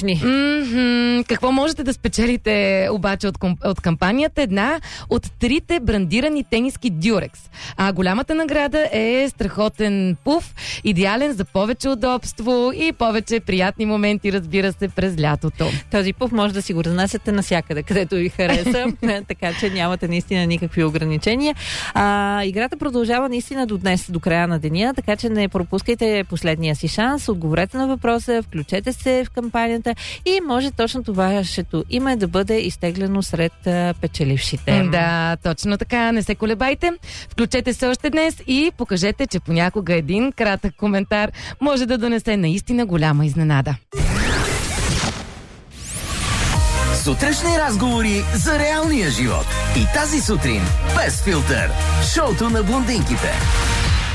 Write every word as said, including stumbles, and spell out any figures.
точни. Mm-hmm. Какво можете да спечелите обаче от, от кампанията? Една от трите брандирани тениски Durex. А голямата награда е страхотен пуф, идеален за повече удобство и повече приятни моменти, разбира се, през лятото. Този пуф може да си го разнасяте навсякъде, където ви хареса, така че нямате наистина никакви ограничения. А, играта продължава наистина до днес, до края на деня, така че не пропускайте последния си шанс, отговорете на въпроса, включете се в кампанията и може точно това вашето име да бъде изтеглено сред а, печелившите. Да, точно така, не се колебайте. Включете се още днес и покажете, че понякога един кратък коментар може да донесе наистина голяма изненада. Сутрешни разговори за реалния живот. И тази сутрин без филтър. Шоуто на блондинките.